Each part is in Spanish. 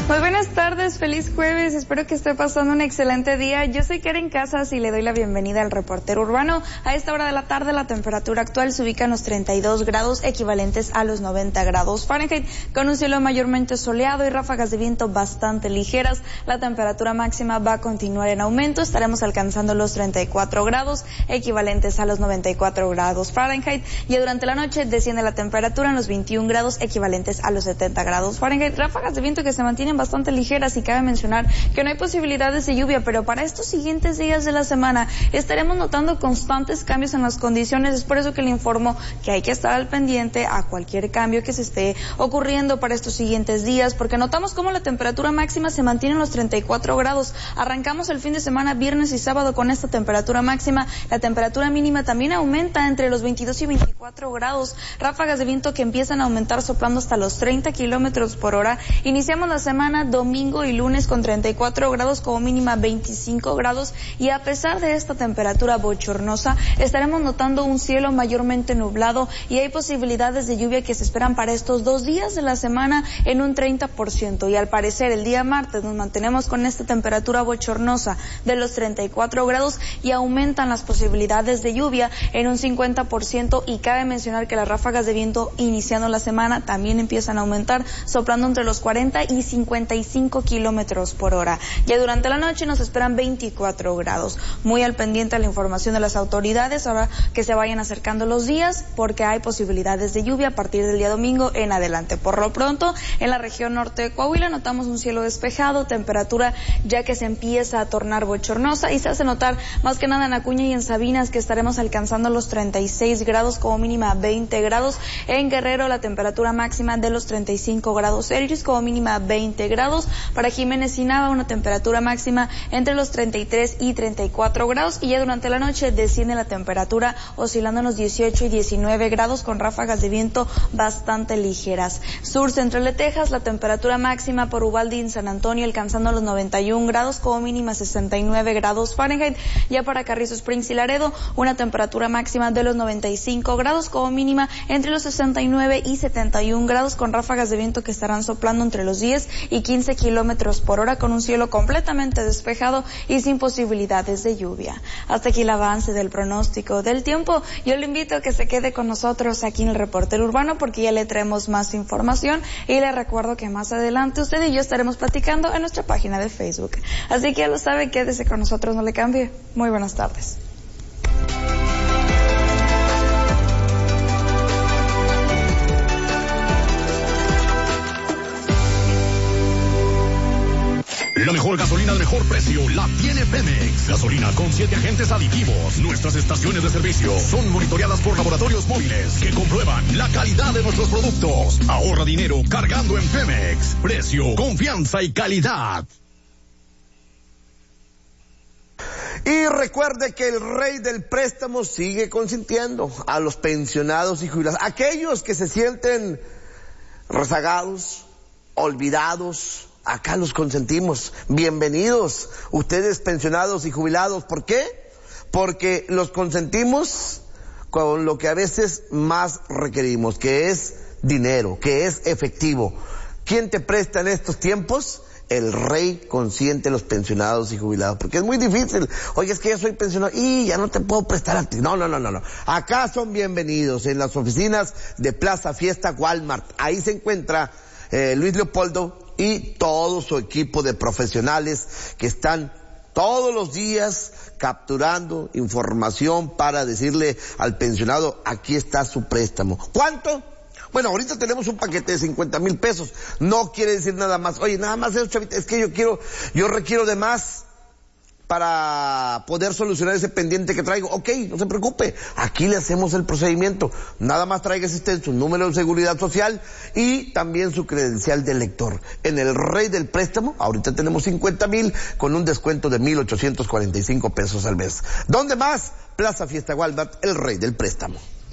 Muy buenas tardes, feliz jueves, espero que esté pasando un excelente día. Yo soy Karen Casas y le doy la bienvenida al Reportero Urbano. A esta hora de la tarde la temperatura actual se ubica en los 32 grados equivalentes a los 90 grados Fahrenheit, con un cielo mayormente soleado y ráfagas de viento bastante ligeras. La temperatura máxima va a continuar en aumento, estaremos alcanzando los 34 grados equivalentes a los 94 grados Fahrenheit, y durante la noche desciende la temperatura en los 21 grados equivalentes a los 70 grados Fahrenheit. Ráfagas de viento que se mantienen bastante ligeras, y cabe mencionar que no hay posibilidades de lluvia, pero para estos siguientes días de la semana estaremos notando constantes cambios en las condiciones. Es por eso que le informo que hay que estar al pendiente a cualquier cambio que se esté ocurriendo para estos siguientes días, porque notamos cómo la temperatura máxima se mantiene en los 34 grados. Arrancamos el fin de semana, viernes y sábado, con esta temperatura máxima. La temperatura mínima también aumenta entre los 22 y 24 grados. Ráfagas de viento que empiezan a aumentar, soplando hasta los 30 kilómetros por hora. Iniciamos la semana domingo y lunes con 34 grados, como mínima 25 grados, y a pesar de esta temperatura bochornosa estaremos notando un cielo mayormente nublado y hay posibilidades de lluvia que se esperan para estos 2 días de la semana en un 30%, y al parecer el día martes nos mantenemos con esta temperatura bochornosa de los 34 grados y aumentan las posibilidades de lluvia en un 50%, y cabe mencionar que las ráfagas de viento iniciando la semana también empiezan a aumentar, soplando entre los 40 y 55 kilómetros por hora. Ya durante la noche nos esperan 24 grados. Muy al pendiente a la información de las autoridades ahora que se vayan acercando los días, porque hay posibilidades de lluvia a partir del día domingo en adelante. Por lo pronto, en la región norte de Coahuila notamos un cielo despejado, temperatura ya que se empieza a tornar bochornosa, y se hace notar más que nada en Acuña y en Sabinas, que estaremos alcanzando los 36 grados, como mínima 20 grados. En Guerrero la temperatura máxima de los 35 grados Celsius, como mínima 20 grados. Para Jiménez y Nava una temperatura máxima entre los 33 y 34 grados, y ya durante la noche desciende la temperatura oscilando en los 18 y 19 grados con ráfagas de viento bastante ligeras. Sur central de Texas la temperatura máxima por Uvalde y en San Antonio alcanzando los 91 grados, como mínima 69 grados Fahrenheit. Ya para Carrizo Springs y Laredo una temperatura máxima de los 95 grados, como mínima entre los 69 y 71 grados con ráfagas de viento que estarán soplando entre los 10 y 15 kilómetros por hora, con un cielo completamente despejado y sin posibilidades de lluvia. Hasta aquí el avance del pronóstico del tiempo. Yo le invito a que se quede con nosotros aquí en el Reportero Urbano, porque ya le traemos más información, y le recuerdo que más adelante usted y yo estaremos platicando en nuestra página de Facebook. Así que ya lo sabe, quédese con nosotros, no le cambie. Muy buenas tardes. La mejor gasolina al mejor precio la tiene Pemex. Gasolina con 7 agentes aditivos. Nuestras estaciones de servicio son monitoreadas por laboratorios móviles que comprueban la calidad de nuestros productos. Ahorra dinero cargando en Pemex. Precio, confianza y calidad. Y recuerde que el rey del préstamo sigue consintiendo a los pensionados y jubilados, aquellos que se sienten rezagados, olvidados. Acá los consentimos. Bienvenidos, ustedes pensionados y jubilados. ¿Por qué? Porque los consentimos con lo que a veces más requerimos, que es dinero, que es efectivo. ¿Quién te presta en estos tiempos? El rey consiente a los pensionados y jubilados, porque es muy difícil. Oye, es que ya soy pensionado y ya no te puedo prestar a ti. No. Acá son bienvenidos en las oficinas de Plaza Fiesta Walmart. Ahí se encuentra Luis Leopoldo y todo su equipo de profesionales que están todos los días capturando información para decirle al pensionado, aquí está su préstamo. ¿Cuánto? Bueno, ahorita tenemos un paquete de 50,000 pesos. No quiere decir nada más. Oye, nada más eso, chavita, es que yo requiero de más para poder solucionar ese pendiente que traigo. Ok, no se preocupe, aquí le hacemos el procedimiento. Nada más tráigase usted su número de seguridad social y también su credencial de lector. En el rey del préstamo, ahorita tenemos 50,000 con un descuento de 1,845 pesos al mes. ¿Dónde más? Plaza Fiesta Walmart, el rey del préstamo.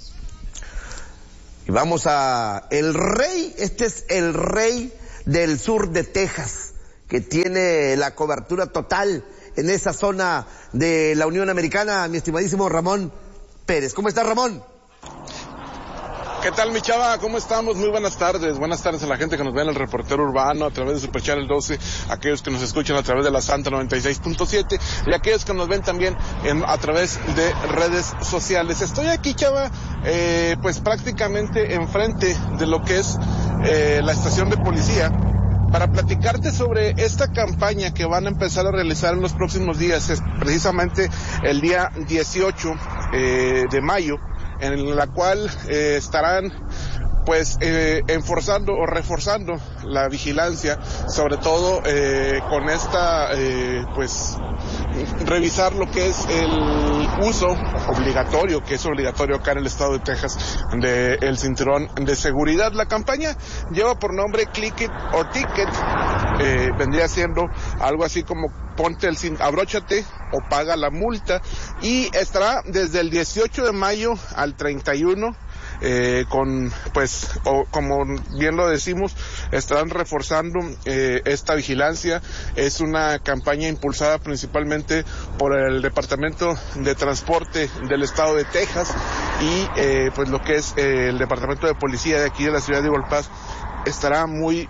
Y vamos a el rey, este es el rey del sur de Texas, que tiene la cobertura total en esa zona de la Unión Americana, mi estimadísimo Ramón Pérez. ¿Cómo estás, Ramón? ¿Qué tal, mi chava? ¿Cómo estamos? Muy buenas tardes. Buenas tardes a la gente que nos ve en el Reportero Urbano a través de Super Channel 12, aquellos que nos escuchan a través de la Santa 96.7 y aquellos que nos ven también a través de redes sociales. Estoy aquí, chava, pues prácticamente enfrente de lo que es la estación de policía, para platicarte sobre esta campaña que van a empezar a realizar en los próximos días. Es precisamente el día 18 de mayo, en la cual estarán pues enforzando o reforzando la vigilancia, sobre todo con esta pues revisar lo que es el uso obligatorio, que es obligatorio acá en el estado de Texas, del cinturón de seguridad. La campaña lleva por nombre Click It or Ticket, vendría siendo algo así como ponte abróchate o paga la multa, y estará desde el 18 de mayo al 31, con pues, como bien lo decimos, estarán reforzando esta vigilancia. Es una campaña impulsada principalmente por el Departamento de Transporte del estado de Texas y pues lo que es el Departamento de Policía de aquí de la ciudad de Eagle Pass estará muy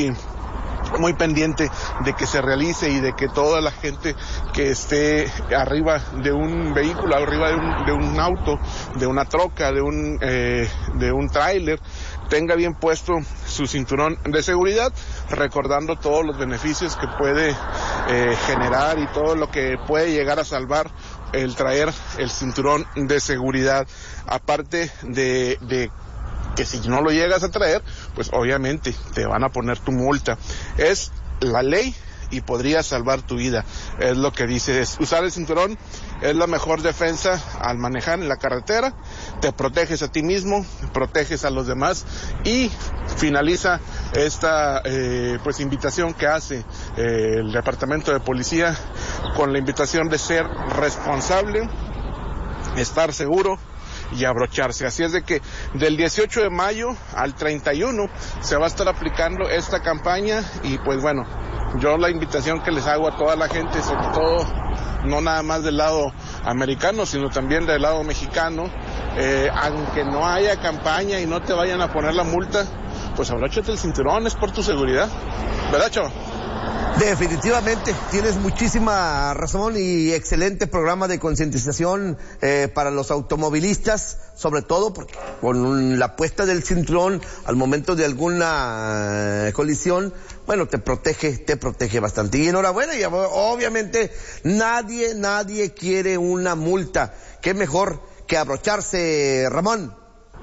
pendiente de que se realice y de que toda la gente que esté arriba de un vehículo, arriba de un auto, de una troca, de un tráiler, tenga bien puesto su cinturón de seguridad, recordando todos los beneficios que puede generar y todo lo que puede llegar a salvar el traer el cinturón de seguridad. Aparte de que si no lo llegas a traer, pues obviamente te van a poner tu multa. Es la ley y podría salvar tu vida, es lo que dice. Usar el cinturón es la mejor defensa al manejar en la carretera. Te proteges a ti mismo, proteges a los demás, y finaliza esta pues invitación que hace el Departamento de Policía con la invitación de ser responsable, estar seguro y abrocharse. Así es de que del 18 de mayo al 31 se va a estar aplicando esta campaña, y pues bueno, yo la invitación que les hago a toda la gente, sobre todo no nada más del lado americano, sino también del lado mexicano, aunque no haya campaña y no te vayan a poner la multa, pues abróchate el cinturón, es por tu seguridad, ¿verdad, chavo? Definitivamente, tienes muchísima razón, y excelente programa de concientización para los automovilistas, sobre todo porque con la puesta del cinturón al momento de alguna colisión, bueno, te protege bastante. Y enhorabuena, y obviamente nadie quiere una multa. ¿Qué mejor que abrocharse, Ramón?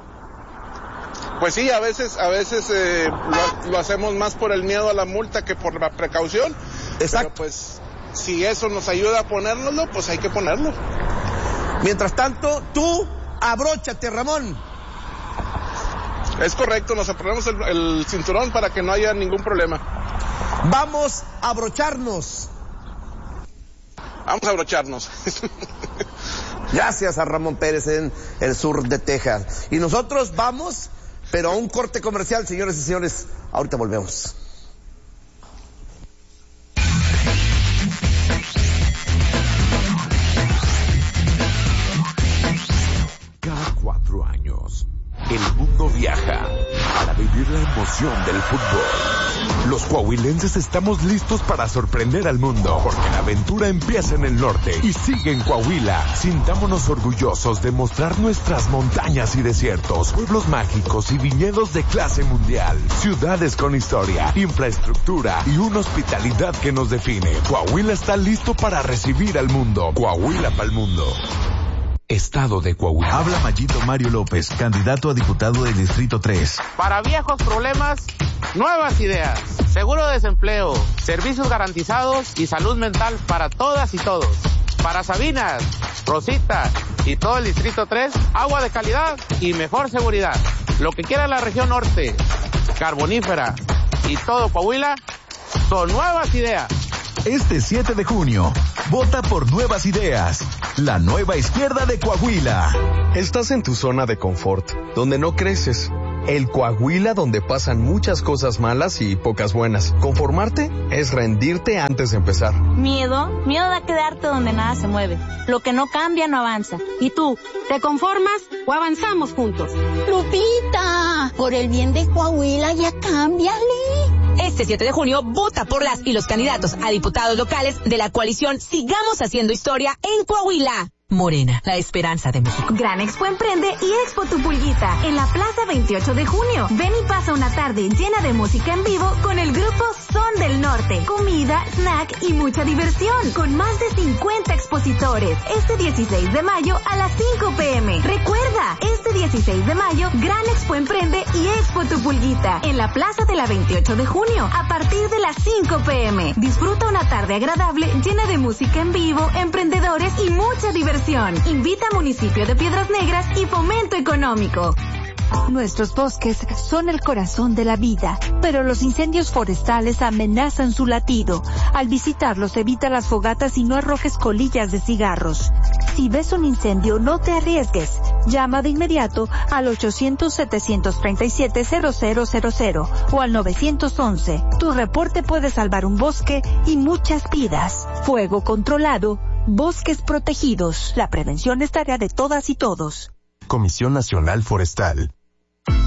Pues sí, a veces lo hacemos más por el miedo a la multa que por la precaución. Exacto. Pero pues si eso nos ayuda a ponérnoslo, pues hay que ponerlo. Mientras tanto, tú abróchate, Ramón. Es correcto, nos ponemos el cinturón para que no haya ningún problema. Vamos a abrocharnos. Vamos a abrocharnos. Gracias a Ramón Pérez en el sur de Texas. Y nosotros vamos, pero a un corte comercial, señores y señores. Ahorita volvemos. Cada 4 años, el mundo viaja para vivir la emoción del fútbol. Los coahuilenses estamos listos para sorprender al mundo, porque la aventura empieza en el norte y sigue en Coahuila. Sintámonos orgullosos de mostrar nuestras montañas y desiertos, pueblos mágicos y viñedos de clase mundial, ciudades con historia, infraestructura y una hospitalidad que nos define. Coahuila está listo para recibir al mundo. Coahuila pa'l mundo. Estado de Coahuila. Habla Mayito Mario López, candidato a diputado del Distrito 3. Para viejos problemas, nuevas ideas. Seguro de desempleo, servicios garantizados y salud mental para todas y todos. Para Sabinas, Rosita y todo el Distrito 3, agua de calidad y mejor seguridad. Lo que quiera la región norte, carbonífera y todo Coahuila, son nuevas ideas. Este 7 de junio, vota por Nuevas Ideas, la nueva izquierda de Coahuila. Estás en tu zona de confort, donde no creces, El Coahuila donde pasan muchas cosas malas y pocas buenas. Conformarte es rendirte antes de empezar. Miedo a quedarte donde nada se mueve. Lo que no cambia no avanza. ¿Y tú, te conformas o avanzamos juntos? Lupita, por el bien de Coahuila ya cámbiale. Este 7 de junio, vota por las y los candidatos a diputados locales de la coalición Sigamos Haciendo Historia en Coahuila. Morena, la esperanza de México. Gran Expo Emprende y Expo Tu Pulguita en la Plaza 28 de junio. Ven y pasa una tarde llena de música en vivo con el grupo Son del Norte. Comida, snack y mucha diversión con más de 50 expositores. Este 16 de mayo a las 5 p.m. Recuerda, este 16 de mayo, Gran Expo Emprende y Expo Tu Pulguita en la Plaza de la 28 de junio a partir de las 5 p.m. Disfruta una tarde agradable llena de música en vivo, emprendedores y mucha diversión. Invita a Municipio de Piedras Negras y Fomento Económico. Nuestros bosques son el corazón de la vida, pero los incendios forestales amenazan su latido. Al visitarlos, evita las fogatas y no arrojes colillas de cigarros. Si ves un incendio, no te arriesgues. Llama de inmediato al 800-737-0000 o al 911. Tu reporte puede salvar un bosque y muchas vidas. Fuego controlado. Bosques protegidos. La prevención es tarea de todas y todos. Comisión Nacional Forestal.